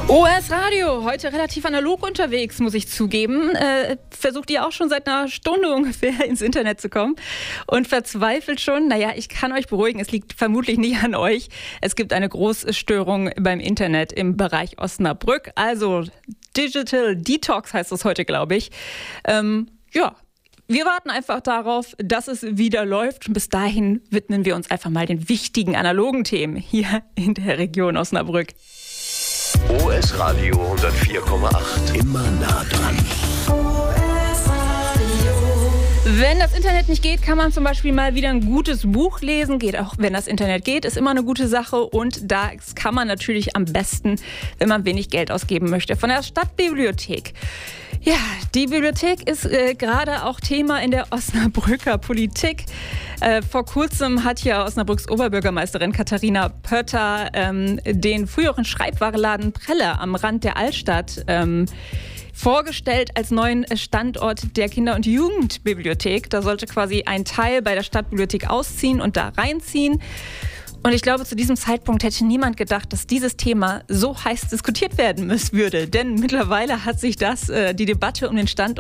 OS Radio, heute relativ analog unterwegs, muss ich zugeben. Versucht ihr auch schon seit einer Stunde ungefähr ins Internet zu kommen und verzweifelt schon. Naja, ich kann euch beruhigen, es liegt vermutlich nicht an euch. Es gibt eine große Störung beim Internet im Bereich Osnabrück. Also Digital Detox heißt es heute, glaube ich. Wir warten einfach darauf, dass es wieder läuft. Und bis dahin widmen wir uns einfach mal den wichtigen analogen Themen hier in der Region Osnabrück. OS Radio 104,8. Immer nah dran. Wenn das Internet nicht geht, kann man zum Beispiel mal wieder ein gutes Buch lesen. Geht auch, wenn das Internet geht, ist immer eine gute Sache. Und das kann man natürlich am besten, wenn man wenig Geld ausgeben möchte. Von der Stadtbibliothek. Ja, die Bibliothek ist gerade auch Thema in der Osnabrücker Politik. Vor kurzem hat ja Osnabrücks Oberbürgermeisterin Katharina Pötter den früheren Schreibwarenladen Prelle am Rand der Altstadt vorgestellt als neuen Standort der Kinder- und Jugendbibliothek. Da sollte quasi ein Teil bei der Stadtbibliothek ausziehen und da reinziehen. Und ich glaube, zu diesem Zeitpunkt hätte niemand gedacht, dass dieses Thema so heiß diskutiert werden würde. Denn mittlerweile hat sich die Debatte um den Standort